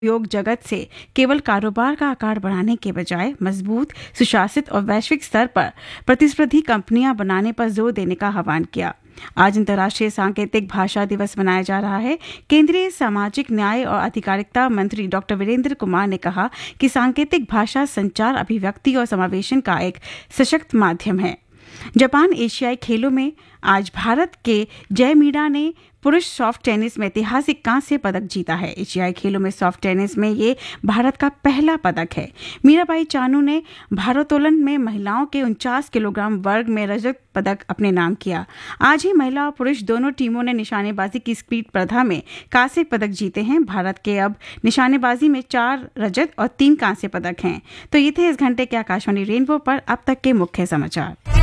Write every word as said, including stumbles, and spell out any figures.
योग जगत से केवल कारोबार का आकार बढ़ाने के बजाय मजबूत, सुशासित और वैश्विक स्तर पर प्रतिस्पर्धी कंपनियां बनाने पर जोर देने का आह्वान किया। आज अंतर्राष्ट्रीय सांकेतिक भाषा दिवस मनाया जा रहा है। केंद्रीय सामाजिक न्याय और अधिकारिता मंत्री डॉक्टर वीरेंद्र कुमार ने कहा कि सांकेतिक भाषा संचार, अभिव्यक्ति और समावेशन का एक सशक्त माध्यम है। जापान एशियाई खेलों में आज भारत के जय मीणा ने पुरुष सॉफ्ट टेनिस में ऐतिहासिक कांस्य पदक जीता है। एशियाई खेलों में सॉफ्ट टेनिस में ये भारत का पहला पदक है। मीराबाई चानू ने भारोत्तोलन में महिलाओं के उनचास किलोग्राम वर्ग में रजत पदक अपने नाम किया। आज ही महिला और पुरुष दोनों टीमों ने निशानेबाजी की स्पीड स्पर्धा में कांस्य पदक जीते हैं। भारत के अब निशानेबाजी में चार रजत और तीन कांस्य पदक हैं। तो ये थे इस घंटे के आकाशवाणी रेनबो पर अब तक के मुख्य समाचार।